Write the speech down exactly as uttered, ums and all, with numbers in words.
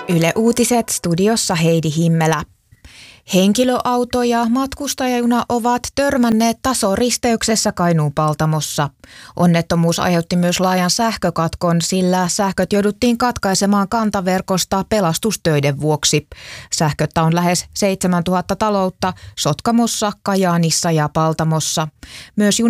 Yle Uutiset, studiossa Heidi Himmelä. Henkilöauto ja matkustajajuna ovat törmänneet tasoristeyksessä Kainuun Paltamossa. Onnettomuus aiheutti myös laajan sähkökatkon, sillä sähköt jouduttiin katkaisemaan kantaverkosta pelastustöiden vuoksi. Sähköttä on lähes seitsemäntuhatta taloutta Sotkamossa, Kajaanissa ja Paltamossa. Myös